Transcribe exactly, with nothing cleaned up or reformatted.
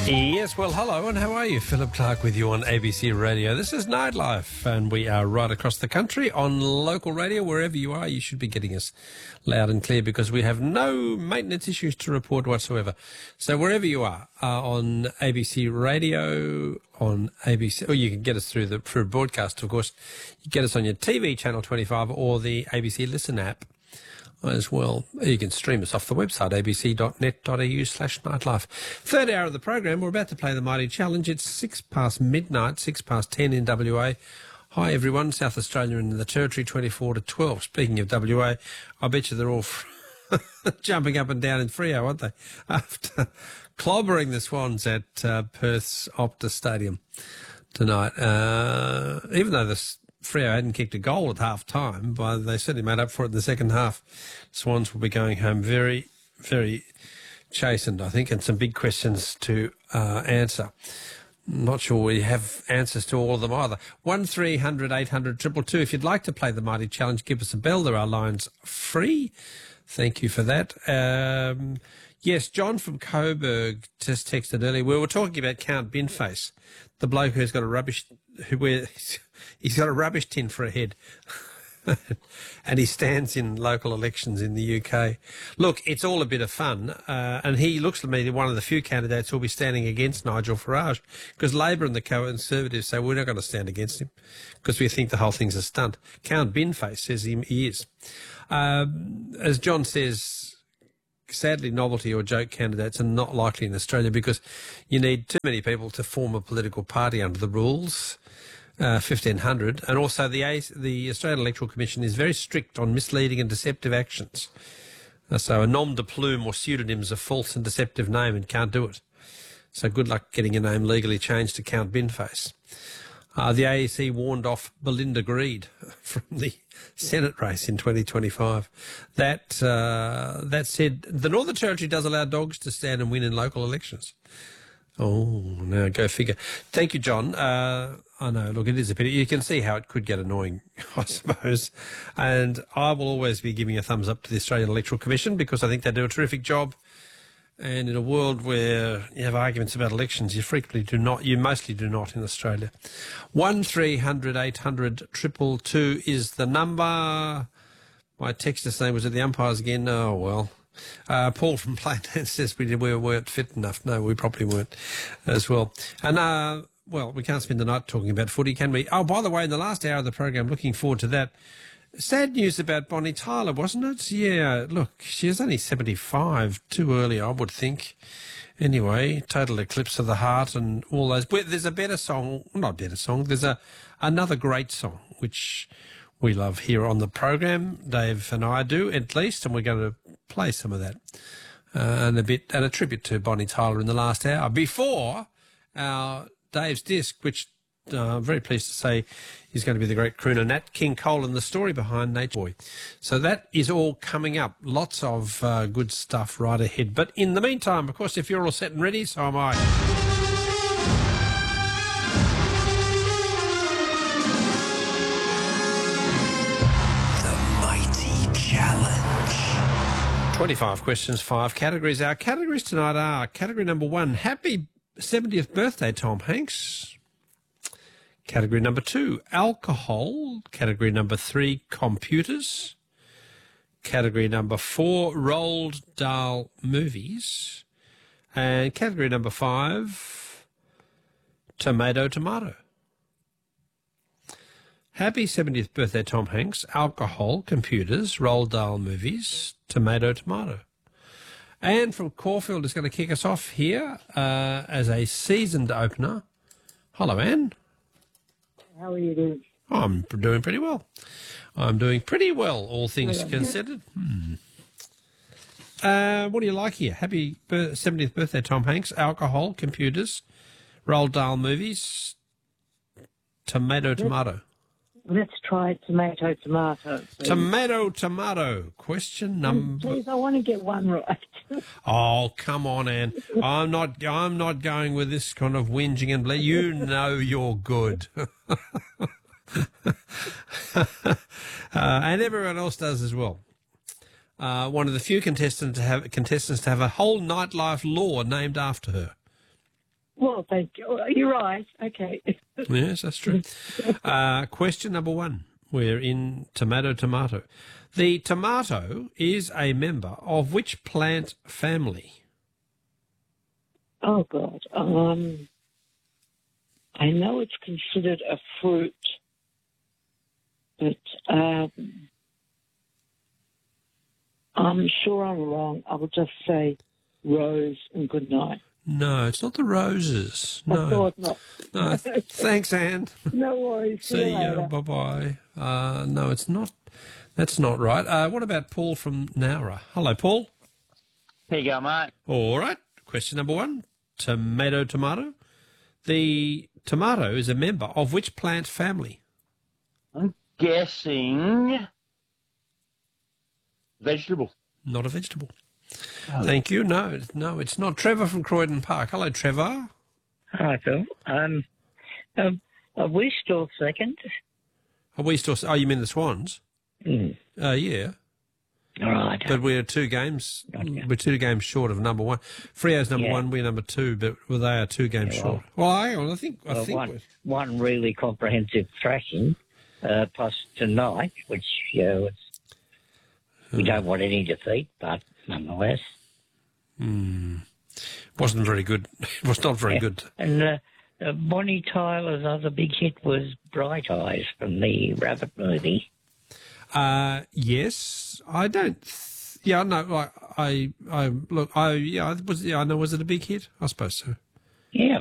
Yes, well, hello, and how are you? Philip Clark with you on A B C Radio. This is Nightlife, and we are right across the country on local radio. Wherever you are, you should be getting us loud and clear because we have no maintenance issues to report whatsoever. So wherever you are, uh, on A B C Radio, on A B C, or you can get us through the through broadcast, of course. You get us on your T V, Channel twenty-five, or the A B C Listen app as well. You can stream us off the website, abc.net.au slash nightlife. Third hour of the program, we're about to play the Mighty Challenge. It's six past midnight, six past ten in W A. Hi, everyone. South Australia and the Territory, twenty-four to twelve. Speaking of W A, I bet you they're all jumping up and down in Freo, aren't they? After clobbering the Swans at uh, Perth's Optus Stadium tonight. Uh, even though the Freo hadn't kicked a goal at half time, but they certainly made up for it in the second half. Swans will be going home very, very chastened, I think, and some big questions to uh, answer. Not sure we have answers to all of them either. one three hundred eight hundred two two two. If you'd like to play the Mighty Challenge, give us a bell. There are lines free. Thank you for that. Um, yes, John from Coburg just texted earlier. We were talking about Count Binface, the bloke who's got a rubbish, who wears, he's got a rubbish tin for a head. And he stands in local elections in the U K. Look, it's all a bit of fun, uh, and he looks to me one of the few candidates who will be standing against Nigel Farage, because Labor and the Conservatives say we're not going to stand against him because we think the whole thing's a stunt. Count Binface says he, he is. Um, as John says, sadly, novelty or joke candidates are not likely in Australia because you need too many people to form a political party under the rules. Uh, fifteen hundred, and also the A- the Australian Electoral Commission is very strict on misleading and deceptive actions. Uh, so a nom de plume or pseudonym's a false and deceptive name and can't do it. So good luck getting your name legally changed to Count Binface. Uh, the A E C warned off Belinda Greed from the Senate race in twenty twenty-five. That uh, that said, the Northern Territory does allow dogs to stand and win in local elections. Oh, now go figure. Thank you, John. Uh, I know, look, it is a pity. You can see how it could get annoying, I suppose. And I will always be giving a thumbs up to the Australian Electoral Commission because I think they do a terrific job. And in a world where you have arguments about elections, you frequently do not, you mostly do not in Australia. one three hundred eight hundred two two two is the number. My texter saying, was it the umpires again? Oh, well. Uh, Paul from Plainland says we, we weren't fit enough. No, we probably weren't as well. And, uh, well, we can't spend the night talking about footy, can we? Oh, by the way, in the last hour of the program, looking forward to that. Sad news about Bonnie Tyler, wasn't it? Yeah, look, she was only seventy-five, too early, I would think. Anyway, Total Eclipse of the Heart and all those. But there's a better song, not a better song, there's a another great song, which we love here on the program. Dave and I do, at least, and we're going to play some of that. Uh, and a bit, and a tribute to Bonnie Tyler in the last hour. Before our Dave's Disc, which uh, I'm very pleased to say is going to be the great crooner Nat King Cole and the story behind Nature Boy. So that is all coming up. Lots of uh, good stuff right ahead. But in the meantime, of course, if you're all set and ready, so am I. twenty-five questions, five categories. Our categories tonight are category number one, happy seventieth birthday, Tom Hanks. Category number two, alcohol. Category number three, computers. Category number four, Roald Dahl movies. And category number five, tomato, tomato. Happy seventieth birthday, Tom Hanks. Alcohol, computers, Roald Dahl movies, tomato, tomato. Anne from Caulfield is going to kick us off here uh, as a seasoned opener. Hello, Anne. How are you doing? I'm doing pretty well. I'm doing pretty well, all things Hello. considered. Hmm. Uh, what do you like here? Happy seventieth birthday, Tom Hanks. Alcohol, computers, Roald Dahl movies, tomato, tomato. Let's try tomato, tomato. Please. Tomato, tomato. Question number. Please, I want to get one right. Oh, come on, Anne. I'm not. I'm not going with this kind of whinging and ble- You know you're good, uh, and everyone else does as well. Uh, one of the few contestants to have contestants to have a whole nightlife law named after her. Well, thank you. Oh, you're right. Okay. Yes, that's true. Uh, question number one. We're in tomato, tomato. The tomato is a member of which plant family? Oh, God. Um, I know it's considered a fruit, but um, I'm sure I'm wrong. I will just say rose and good night. No, it's not the roses. I No. thought not. No. th- Thanks, Anne. No worries. See See you ya. later. Bye-bye. Uh, no, it's not. That's not right. Uh, what about Paul from Nowra? Hello, Paul. Here you go, mate. All right. Question number one. Tomato, tomato. The tomato is a member of which plant family? I'm guessing vegetable. Not a vegetable. Thank you. No, no, it's not. Trevor from Croydon Park. Hello, Trevor. Hi, Phil. Um, um, are we still second? Are we still... Oh, you mean the Swans? Mm. Uh, yeah. All right. But we're two games. Gotcha. We're two games short of number one. Freo's number Yeah. one. We're number two, but well, they are two games Yeah, short. Well, hang on. I think. I Well, think. one, we're- one really comprehensive thrashing, uh, plus tonight, which, you know, it's, we Hmm. don't want any defeat, but nonetheless. wasn't very good. It was not very Yeah. good. And uh, uh, Bonnie Tyler's other big hit was Bright Eyes from the Rabbit movie. Uh, yes, I don't. Th- yeah, no. I, I, I look. I yeah. I was. Yeah, I know. Was it a big hit? I suppose so. Yeah,